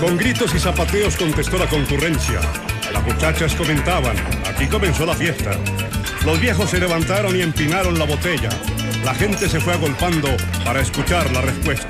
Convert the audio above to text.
Con gritos y zapateos contestó la concurrencia. Las muchachas comentaban, aquí comenzó la fiesta. Los viejos se levantaron y empinaron la botella. La gente se fue agolpando para escuchar la respuesta.